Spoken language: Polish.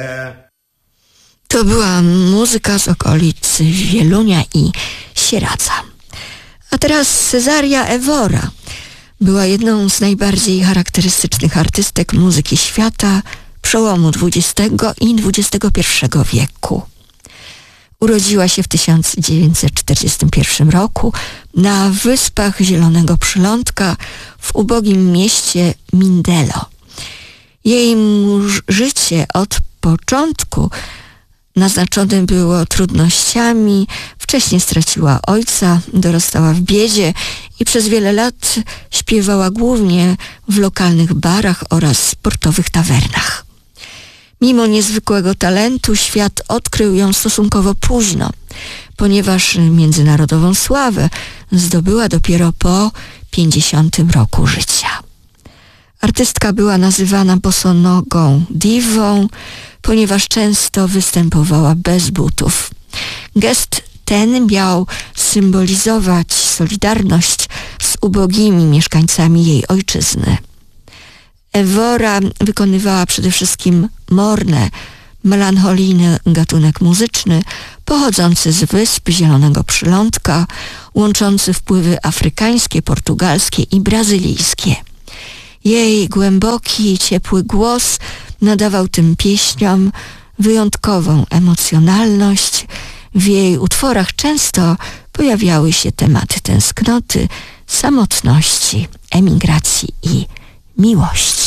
To była muzyka z okolic Wielunia i Sieradza. A teraz Cesaria Evora była jedną z najbardziej charakterystycznych artystek muzyki świata przełomu XX i XXI wieku. Urodziła się w 1941 roku na Wyspach Zielonego Przylądka w ubogim mieście Mindelo. Jej życie od początku naznaczone było trudnościami. Wcześniej straciła ojca, dorastała w biedzie i przez wiele lat śpiewała głównie w lokalnych barach oraz sportowych tawernach. Mimo niezwykłego talentu świat odkrył ją stosunkowo późno, ponieważ międzynarodową sławę zdobyła dopiero po 50 roku życia. Artystka była nazywana bosonogą diwą, ponieważ często występowała bez butów. Gest ten miał symbolizować solidarność z ubogimi mieszkańcami jej ojczyzny. Evora wykonywała przede wszystkim morne, melancholijny gatunek muzyczny pochodzący z Wysp Zielonego Przylądka, łączący wpływy afrykańskie, portugalskie i brazylijskie. Jej głęboki, ciepły głos nadawał tym pieśniom wyjątkową emocjonalność. W jej utworach często pojawiały się tematy tęsknoty, samotności, emigracji i miłości.